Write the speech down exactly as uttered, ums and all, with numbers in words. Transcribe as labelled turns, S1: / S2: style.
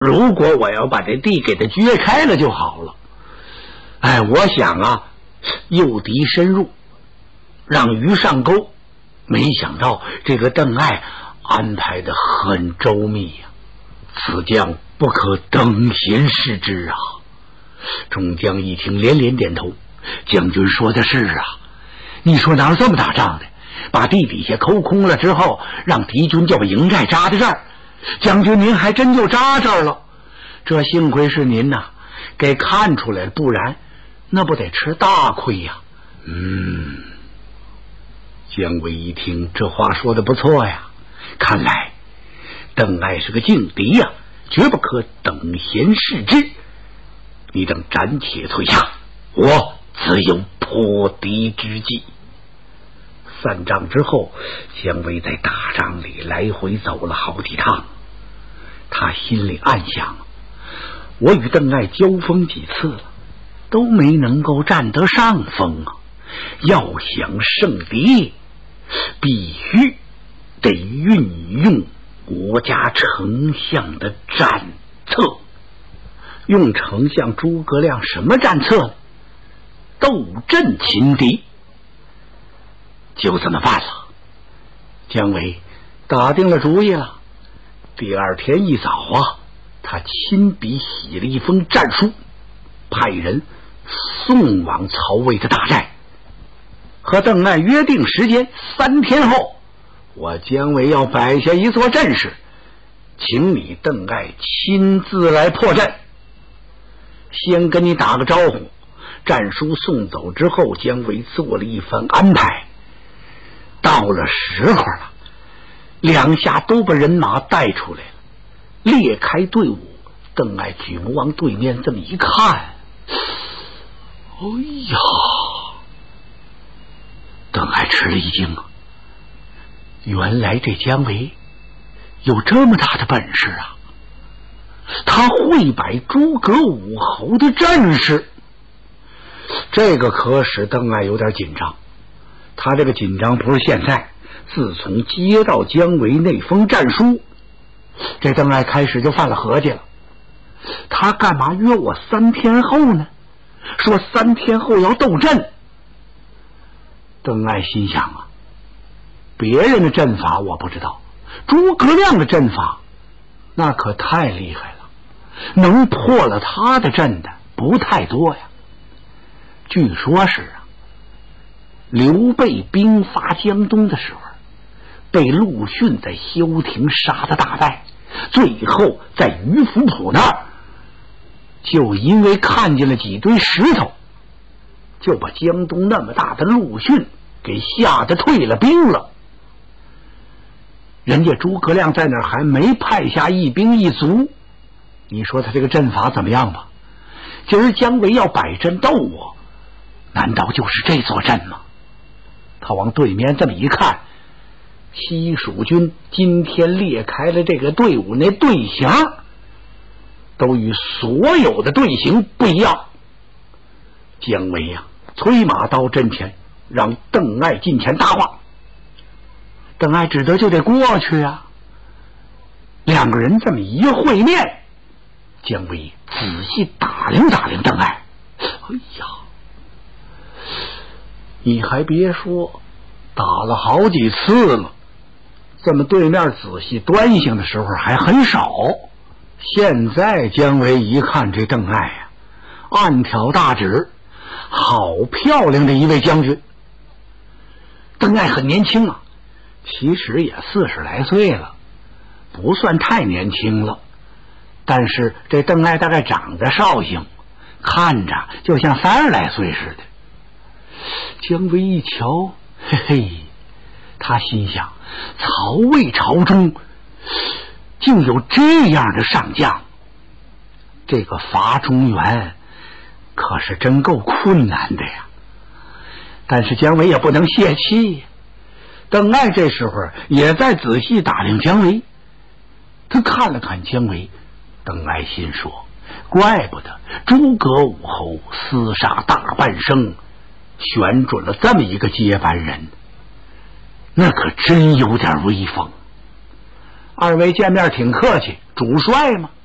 S1: 如果我要把这地给他掘开了就好了。哎，我想啊，诱敌深入，让鱼上钩。没想到这个邓艾安排的很周密呀、啊，此将不可等闲视之啊！众将一听，连连点头。将军说的是啊，你说哪有这么打仗的？把地底下抠空了之后，让敌军就把营寨扎在这儿。将军您还真就扎这儿了，这幸亏是您呐、啊，给看出来了，不然那不得吃大亏呀、啊。嗯，姜维一听这话说的不错呀，看来邓艾是个劲敌呀、啊，绝不可等闲视之。你等暂且退下，我自有破敌之计。散仗之后，姜维在大帐里来回走了好几趟，他心里暗想，我与邓艾交锋几次了，都没能够占得上风啊！要想胜敌，必须得运用国家丞相的战策。用丞相诸葛亮什么战策呢？斗阵擒敌。就这么办了。姜维打定了主意了。第二天一早啊，他亲笔写了一封战书，派人送往曹魏的大寨，和邓艾约定时间，三天后我姜维要摆下一座阵势，请你邓艾亲自来破阵。先跟你打个招呼。战书送走之后，姜维做了一番安排。到了时候了，两下都把人马带出来了，列开队伍。邓艾举目往对面这么一看，哎呀！邓艾吃了一惊啊，原来这姜维有这么大的本事啊！他会摆诸葛武侯的阵势，这个可使邓艾有点紧张。他这个紧张不是现在，自从接到姜维那封战书，这邓艾开始就犯了合计了。他干嘛约我三天后呢？说三天后要斗阵。邓艾心想啊，别人的阵法我不知道，诸葛亮的阵法那可太厉害了，能破了他的阵的不太多呀。据说是啊，刘备兵发江东的时候，被陆逊在休亭杀得大败，最后在于府浦那儿，就因为看见了几堆石头，就把江东那么大的陆逊给吓得退了兵了。人家诸葛亮在那儿还没派下一兵一卒，你说他这个阵法怎么样吧？今儿姜维要摆阵斗我，难道就是这座阵吗？他往对面这么一看，西蜀军今天列开了这个队伍，那队形都与所有的队形不一样。姜维呀、啊，催马到阵前，让邓艾近前搭话。邓艾只得就得过去啊。两个人这么一会面，姜维仔细打量打量邓艾，哎呀，你还别说，打了好几次了，这么对面仔细端详的时候还很少。现在姜维一看这邓艾啊，暗挑大指，好漂亮的一位将军。邓艾很年轻啊，其实也四十来岁了，不算太年轻了，但是这邓艾大概长得绍兴，看着就像三十来岁似的。姜维一瞧，嘿嘿，他心想，曹魏朝中竟有这样的上将，这个伐中原可是真够困难的呀。但是姜维也不能泄气，邓艾这时候也在仔细打量姜维。他看了看姜维，邓艾心说，怪不得诸葛武侯厮杀大半生，选准了这么一个接班人，那可真有点威风。二位见面挺客气，主帅嘛，